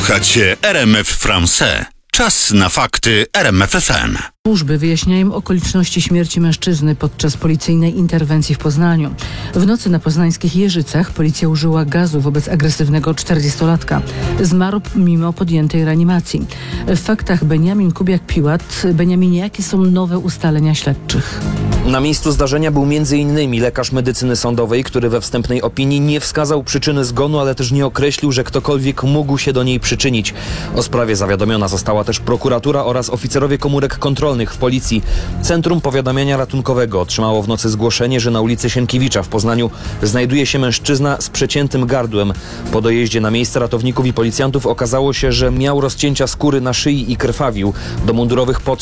Słuchacie RMF France. Czas na fakty RMF FM. Służby wyjaśniają okoliczności śmierci mężczyzny podczas policyjnej interwencji w Poznaniu. W nocy na poznańskich Jeżycach policja użyła gazu wobec agresywnego 40-latka. Zmarł mimo podjętej reanimacji. W faktach Beniamin Kubiak-Piłat. Beniaminie, jakie są nowe ustalenia śledczych? Na miejscu zdarzenia był m.in. lekarz medycyny sądowej, który we wstępnej opinii nie wskazał przyczyny zgonu, ale też nie określił, że ktokolwiek mógł się do niej przyczynić. O sprawie zawiadomiona została też prokuratura oraz oficerowie komórek kontrolnych w policji. Centrum Powiadamiania Ratunkowego otrzymało w nocy zgłoszenie, że na ulicy Sienkiewicza w Poznaniu znajduje się mężczyzna z przeciętym gardłem. Po dojeździe na miejsce ratowników i policjantów okazało się, że miał rozcięcia skóry na szyi i krwawił. Do mundurowych